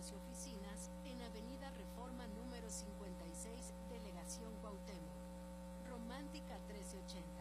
negocios y oficinas en Avenida Reforma número 56, Delegación Cuauhtémoc. Romántica 1380.